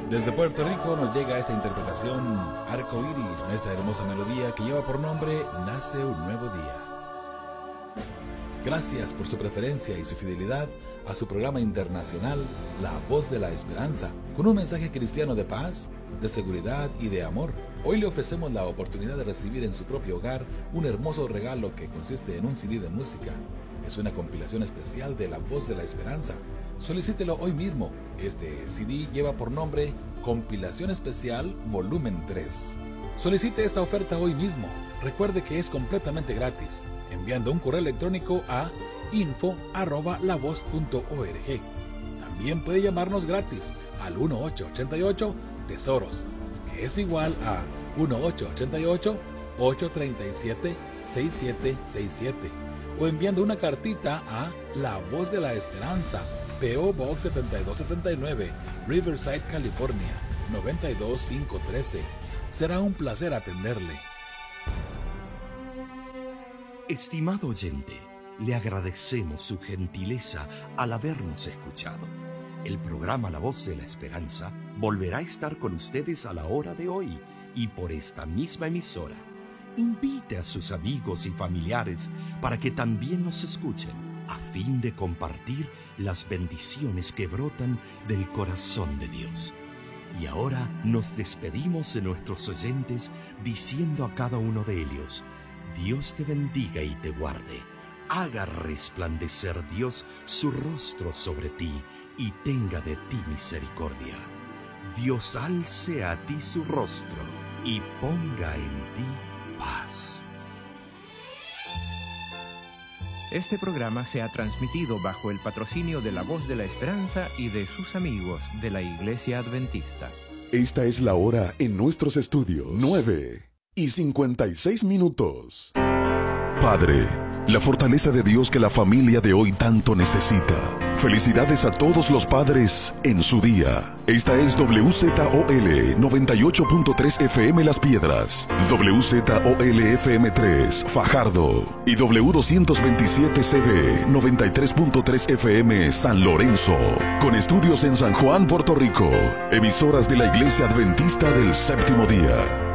Desde Puerto Rico nos llega esta interpretación Arco Iris, nuestra hermosa melodía que lleva por nombre Nace un nuevo día. Gracias por su preferencia y su fidelidad a su programa internacional La Voz de la Esperanza, con un mensaje cristiano de paz, de seguridad y de amor. Hoy le ofrecemos la oportunidad de recibir en su propio hogar un hermoso regalo que consiste en un CD de música. Es una compilación especial de La Voz de la Esperanza. Solicítelo hoy mismo. Este CD lleva por nombre Compilación Especial Volumen 3. Solicite esta oferta hoy mismo. Recuerde que es completamente gratis, enviando un correo electrónico a info@lavoz.org. También puede llamarnos gratis al 1888-TESOROS, que es igual a 1888-837-6767, o enviando una cartita a La Voz de la Esperanza, P.O. Box 7279, Riverside, California, 92513. Será un placer atenderle. Estimado oyente, le agradecemos su gentileza al habernos escuchado. El programa La Voz de la Esperanza volverá a estar con ustedes a la hora de hoy y por esta misma emisora. Invite a sus amigos y familiares para que también nos escuchen, a fin de compartir las bendiciones que brotan del corazón de Dios. Y ahora nos despedimos de nuestros oyentes diciendo a cada uno de ellos: Dios te bendiga y te guarde. Haga resplandecer Dios su rostro sobre ti y tenga de ti misericordia. Dios alce a ti su rostro y ponga en ti paz. Este programa se ha transmitido bajo el patrocinio de La Voz de la Esperanza y de sus amigos de la Iglesia Adventista. Esta es la hora en nuestros estudios. 9:56. Padre, la fortaleza de Dios que la familia de hoy tanto necesita. Felicidades a todos los padres en su día. Esta es WZOL 98.3 FM Las Piedras, WZOL FM 3 Fajardo y W227CB 93.3 FM San Lorenzo, con estudios en San Juan, Puerto Rico. Emisoras de la Iglesia Adventista del Séptimo Día.